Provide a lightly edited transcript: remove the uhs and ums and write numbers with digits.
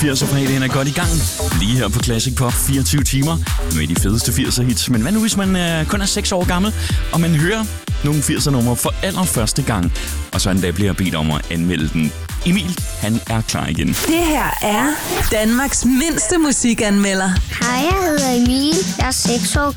80'er-fredagen er godt i gang. Lige her på Classic Pop 24 timer med de fedeste 80'er-hits. Men hvad nu, hvis man kun er 6 år gammel, og man hører nogle 80'er-numre for allerførste gang, og så en dag bliver bedt om at anmelde den? Emil, han er klar igen. Det her er Danmarks mindste musikanmelder. Hej, jeg hedder Emil. Jeg er 6 år